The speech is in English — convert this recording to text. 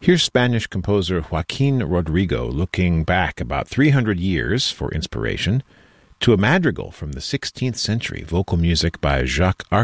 Here's Spanish composer Joaquin Rodrigo looking back about 300 years for inspiration to a madrigal from the 16th century, vocal music by Jacques